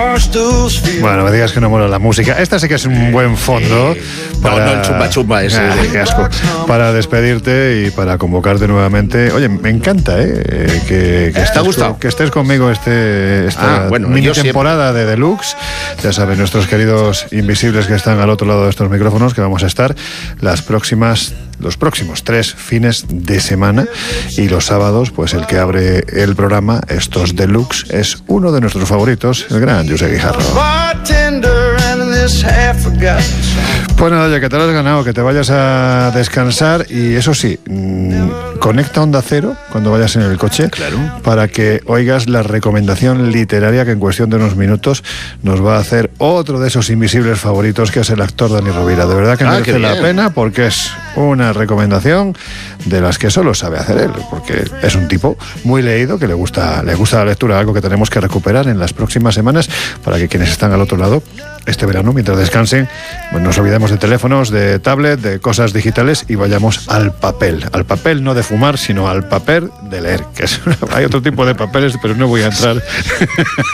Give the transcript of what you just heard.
Bueno, me digas que no mola la música. Esta sí que es un buen fondo. No el chumba chumba ese. Qué asco. Para despedirte y para convocarte nuevamente. Oye, me encanta, que ¿Te ha gustado? Que estés conmigo esta mini temporada de Deluxe. Ya saben, nuestros queridos invisibles que están al otro lado de estos micrófonos, que vamos a estar los próximos 3 fines de semana, y los sábados, pues el que abre el programa, estos Deluxe, es uno de nuestros favoritos, el gran José Guijarro. Pues nada, ya que te lo has ganado, que te vayas a descansar, y eso sí, conecta Onda Cero cuando vayas en el coche, claro, para que oigas la recomendación literaria que en cuestión de unos minutos nos va a hacer otro de esos invisibles favoritos, que es el actor Dani Rovira. De verdad que merece la pena, porque es una recomendación de las que solo sabe hacer él, porque es un tipo muy leído, que le gusta la lectura, algo que tenemos que recuperar en las próximas semanas, para que quienes están al otro lado este verano, mientras descansen, pues nos olvidemos de teléfonos, de tablet, de cosas digitales, y vayamos al papel no de fumar, sino al papel de leer, que hay otro tipo de papeles, pero no voy a entrar